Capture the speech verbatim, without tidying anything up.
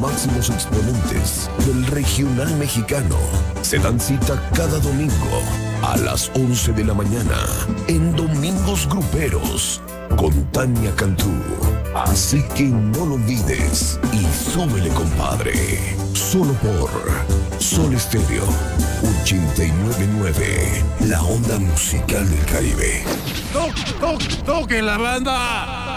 máximos exponentes del regional mexicano se dan cita cada domingo a las once de la mañana en Domingos Gruperos con Tania Cantú. Así que no lo olvides y súbele, compadre. Solo por Sol Estéreo ochenta y nueve punto nueve, la onda musical del Caribe. ¡Toque, toque, toque la banda!